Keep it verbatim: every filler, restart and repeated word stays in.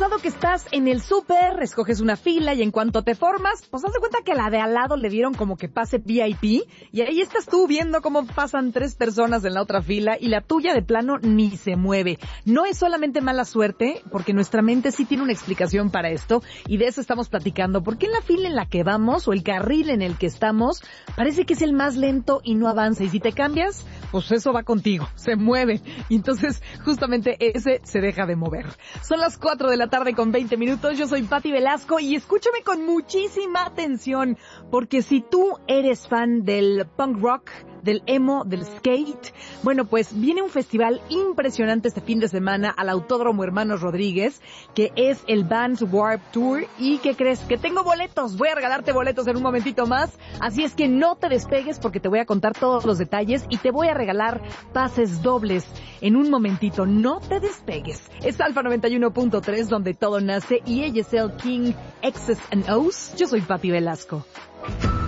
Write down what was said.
pasado que estás en el súper, escoges una fila y en cuanto te formas, pues haz de cuenta que a la de al lado le dieron como que pase V I P y ahí estás tú viendo cómo pasan tres personas en la otra fila y la tuya de plano ni se mueve. No es solamente mala suerte, porque nuestra mente sí tiene una explicación para esto y de eso estamos platicando. ¿Por qué en la fila en la que vamos o el carril en el que estamos parece que es el más lento y no avanza? Y si te cambias, pues eso va contigo, se mueve. Y entonces justamente ese se deja de mover. Son las cuatro de la tarde con veinte minutos. Yo soy Pati Velasco y escúchame con muchísima atención, porque si tú eres fan del punk rock, del emo, del skate, bueno, pues viene un festival impresionante este fin de semana al Autódromo Hermanos Rodríguez, que es el Vans Warped Tour. ¿Y qué crees? Que tengo boletos. Voy a regalarte boletos en un momentito más, así es que no te despegues porque te voy a contar todos los detalles y te voy a regalar pases dobles en un momentito. No te despegues. Es Alfa noventa y uno punto tres, donde todo nace, y ella es el King X's and O's. Yo soy Pati Velasco.